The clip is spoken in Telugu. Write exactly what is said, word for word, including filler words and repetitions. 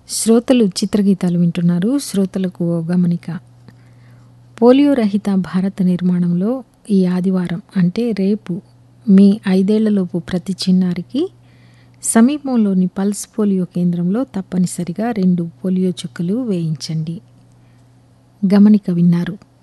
శ్రోతలు చిత్రగీతాలు వింటున్నారు. శ్రోతలకు ఓ గమనిక. పోలియో రహిత భారత నిర్మాణంలో ఈ ఆదివారం అంటే రేపు మీ ఐదేళ్లలోపు ప్రతి చిన్నారికి సమీపంలోని పల్స్ పోలియో కేంద్రంలో తప్పనిసరిగా రెండు పోలియో చుక్కలు వేయించండి. గమనిక విన్నారు.